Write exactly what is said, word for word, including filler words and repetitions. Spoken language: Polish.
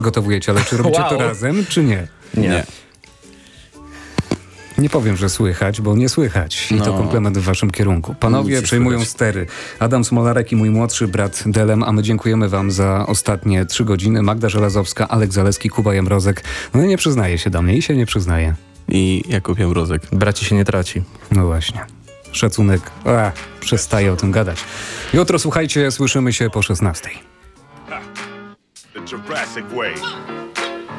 gotowujecie, ale czy robicie Wow. to razem, czy nie? Nie. Nie. Nie powiem, że słychać, bo nie słychać. I No. to komplement w waszym kierunku. Panowie Nic nie przejmują słychać. stery. Adam Smolarek i mój młodszy brat Delem, a my dziękujemy wam za ostatnie trzy godziny. Magda Żelazowska, Alek Zaleski, Kuba Jamrozek. No i nie przyznaje się do mnie i się nie przyznaje. I Jakub Jamrozek. Braci się nie traci. No właśnie. Szacunek. A, przestaję o tym gadać. Jutro, słuchajcie, słyszymy się po szesnastej. The Jurassic Way.